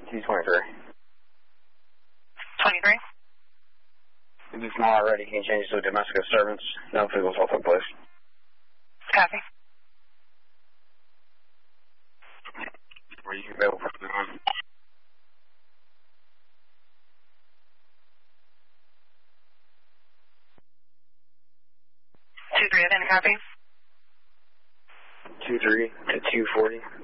223. 23? If it's not already, can you change to a domestic disturbance? No vehicles will take place. Copy. Were you available for the one? 23, then copy. 23 to 240.